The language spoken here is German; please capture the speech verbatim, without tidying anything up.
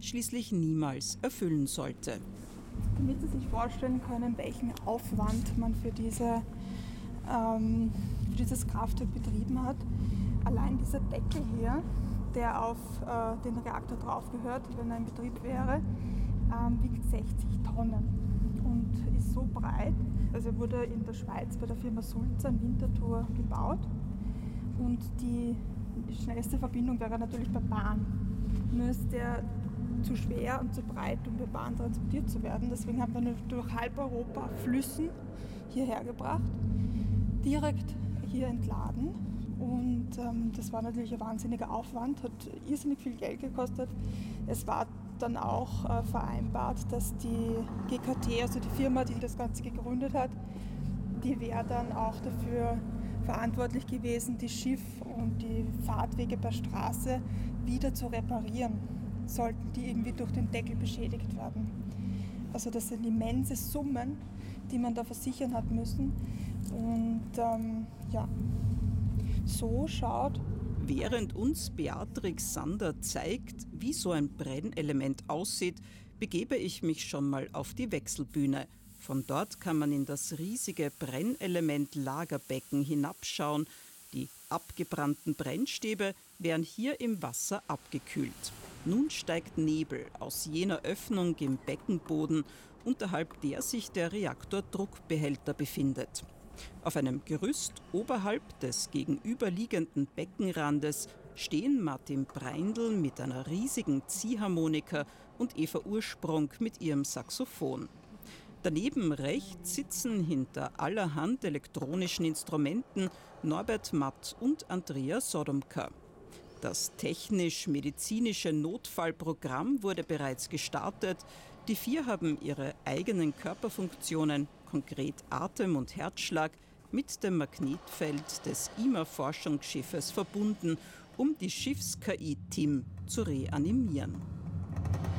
schließlich niemals erfüllen sollte. Damit Sie sich vorstellen können, welchen Aufwand man für, diese, ähm, für dieses Kraftwerk betrieben hat, allein dieser Deckel hier, der auf äh, den Reaktor drauf gehört, wenn er in Betrieb wäre, ähm, wiegt sechzig Tonnen und ist so breit. Also er wurde in der Schweiz bei der Firma Sulzer in Winterthur gebaut und die schnellste Verbindung wäre natürlich per Bahn. Nur ist der zu schwer und zu breit, um per Bahn transportiert zu werden. Deswegen haben wir ihn durch halb Europa Flüssen hierher gebracht, direkt hier entladen. Und ähm, das war natürlich ein wahnsinniger Aufwand, hat irrsinnig viel Geld gekostet. Es war dann auch äh, vereinbart, dass die G K T, also die Firma, die das Ganze gegründet hat, die wäre dann auch dafür verantwortlich gewesen, die Schiff- und die Fahrtwege per Straße wieder zu reparieren, sollten die irgendwie durch den Deckel beschädigt werden. Also das sind immense Summen, die man da versichern hat müssen. Und ähm, ja, so schaut. Während uns Beatrix Sander zeigt, wie so ein Brennelement aussieht, begebe ich mich schon mal auf die Wechselbühne. Von dort kann man in das riesige Brennelement-Lagerbecken hinabschauen. Die abgebrannten Brennstäbe werden hier im Wasser abgekühlt. Nun steigt Nebel aus jener Öffnung im Beckenboden, unterhalb der sich der Reaktordruckbehälter befindet. Auf einem Gerüst oberhalb des gegenüberliegenden Beckenrandes stehen Martin Breindl mit einer riesigen Ziehharmonika und Eva Ursprung mit ihrem Saxophon. Daneben rechts sitzen hinter allerhand elektronischen Instrumenten Norbert Matt und Andrea Sodomka. Das technisch-medizinische Notfallprogramm wurde bereits gestartet. Die vier haben ihre eigenen Körperfunktionen, konkret Atem und Herzschlag, mit dem Magnetfeld des I M A-Forschungsschiffes verbunden, um die Schiffs-K I Tim zu reanimieren.